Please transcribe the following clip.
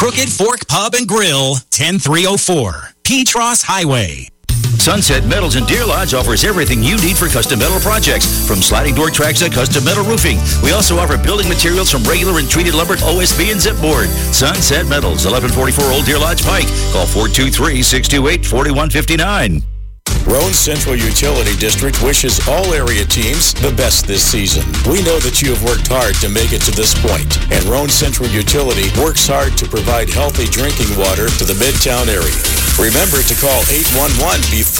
Crooked Fork Pub and Grill, 10304 Petros Highway. Sunset Metals in Deer Lodge offers everything you need for custom metal projects, from sliding door tracks to custom metal roofing. We also offer building materials from regular and treated lumber to OSB and zipboard. Sunset Metals, 1144 Old Deer Lodge Pike. Call 423-628-4159. Roane Central Utility District wishes all area teams the best this season. We know that you have worked hard to make it to this point, and Roane Central Utility works hard to provide healthy drinking water to the Midtown area. Remember to call 811 before